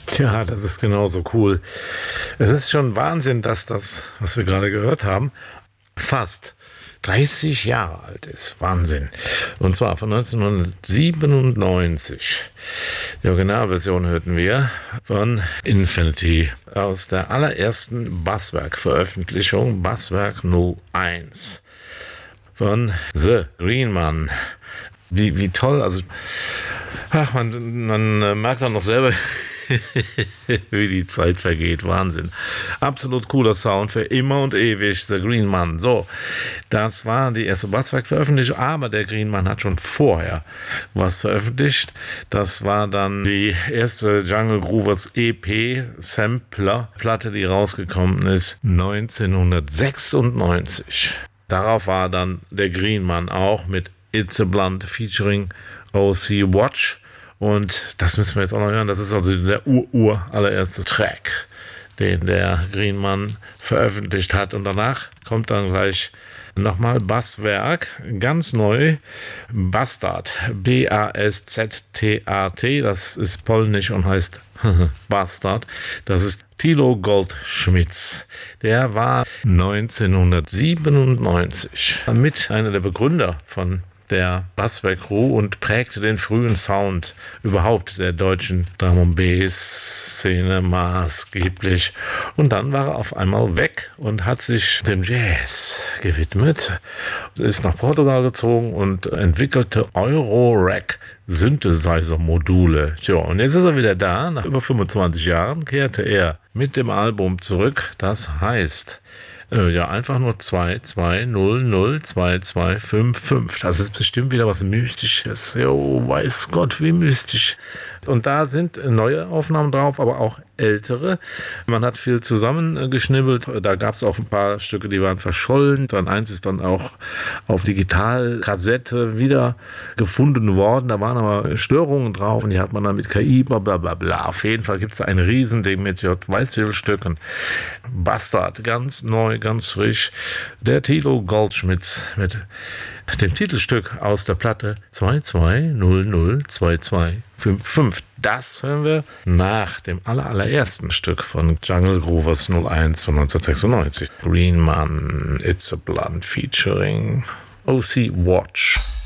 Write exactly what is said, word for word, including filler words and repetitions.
Ja, das ist genauso cool. Es ist schon Wahnsinn, dass das, was wir gerade gehört haben, fast dreißig Jahre alt ist. Wahnsinn. Und zwar von neunzehnhundertsiebenundneunzig. Die Originalversion hörten wir von Infinity aus der allerersten Basswerk-Veröffentlichung, Basswerk null eins von The Green Man. Wie, wie toll, also ach, man, man merkt dann noch selber, wie die Zeit vergeht. Wahnsinn. Absolut cooler Sound für immer und ewig. Der Green Man. So, das war die erste Basswerk-Veröffentlichung, aber der Green Man hat schon vorher was veröffentlicht. Das war dann die erste Jungle Groovers E P-Sampler-Platte, die rausgekommen ist neunzehnhundertsechsundneunzig. Darauf war dann der Green Man auch mit It's a Blunt featuring O C Watch. Und das müssen wir jetzt auch noch hören. Das ist also der ur-ur allererste Track, den der Green Man veröffentlicht hat. Und danach kommt dann gleich nochmal Basswerk, ganz neu, Bastard, B A S Z T A T, das ist polnisch und heißt Bastard. Das ist Thilo Goldschmidt. Der war neunzehnhundertsiebenundneunzig mit einer der Begründer von der Basswerk-Crew und prägte den frühen Sound überhaupt der deutschen Drum-and-Bass-Szene maßgeblich. Und dann war er auf einmal weg und hat sich dem Jazz gewidmet, ist nach Portugal gezogen und entwickelte Euro-Rack Synthesizer-Module. Tja, und jetzt ist er wieder da. Nach über fünfundzwanzig Jahren kehrte er mit dem Album zurück. Das heißt, ja, einfach nur zwei zwei null null zwei zwei fünf fünf. Das ist bestimmt wieder was Mystisches. Jo, weiß Gott, wie mystisch. Und da sind neue Aufnahmen drauf, aber auch ältere. Man hat viel zusammengeschnibbelt. Da gab es auch ein paar Stücke, die waren verschollen. Dann eins ist dann auch auf Digitalkassette wieder gefunden worden. Da waren aber Störungen drauf und die hat man dann mit K I, bla bla bla bla. Auf jeden Fall gibt es ein Riesending mit J. weiß wie viel Stücken. Bastard, ganz neu, ganz frisch. Der Thilo Goldschmidt mit dem Titelstück aus der Platte zwei zwei null null zwei zwei fünf fünf. Das hören wir nach dem aller, allerersten Stück von Jungle Groovers null eins von neunzehnhundertsechsundneunzig. Green Man, It's a Blunt featuring O C Watch.